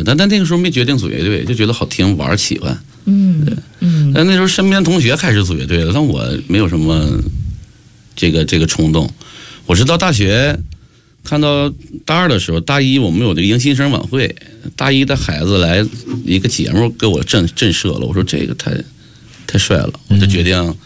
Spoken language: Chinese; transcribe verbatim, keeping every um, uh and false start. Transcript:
但但那个时候没决定组乐队，就觉得好听玩喜欢。 嗯， 对， 嗯。 但那时候身边同学开始组乐队了，但我没有什么这个这个冲动。我是到大学看到大二的时候，大一我们有这个迎新生晚会，大一的孩子来一个节目给我震震慑了，我说这个太太帅了，我就决定